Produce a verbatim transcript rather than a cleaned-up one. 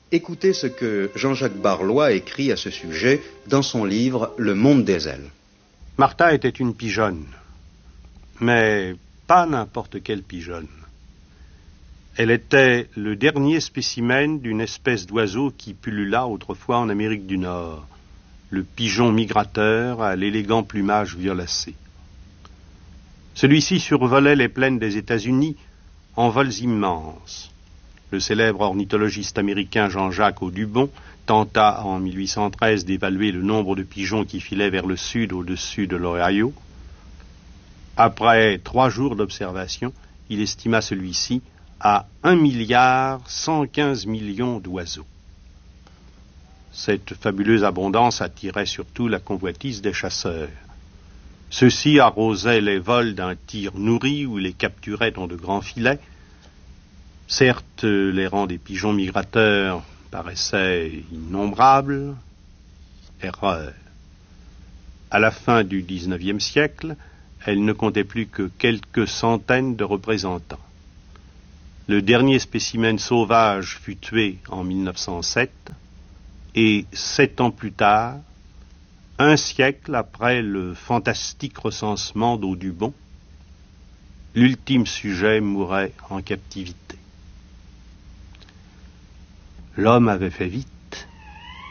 Écoutez ce que Jean-Jacques Barlois écrit à ce sujet dans son livre « Le monde des ailes ». Martha était une pigeonne, mais pas n'importe quelle pigeonne. Elle était le dernier spécimen d'une espèce d'oiseau qui pullula autrefois en Amérique du Nord, le pigeon migrateur à l'élégant plumage violacé. Celui-ci survolait les plaines des États-Unis en vols immenses. Le célèbre ornithologiste américain Jean-Jacques Audubon tenta en mille huit cent treize d'évaluer le nombre de pigeons qui filaient vers le sud au-dessus de l'Ohio. Après trois jours d'observation, il estima celui-ci à un milliard cent quinze millions d'oiseaux. Cette fabuleuse abondance attirait surtout la convoitise des chasseurs. Ceux-ci arrosaient les vols d'un tir nourri ou les capturaient dans de grands filets. Certes, les rangs des pigeons migrateurs paraissaient innombrables. Erreur. À la fin du dix-neuvième siècle, elle ne comptait plus que quelques centaines de représentants. Le dernier spécimen sauvage fut tué en mille neuf cent sept et sept ans plus tard, un siècle après le fantastique recensement d'Audubon, l'ultime sujet mourait en captivité. L'homme avait fait vite.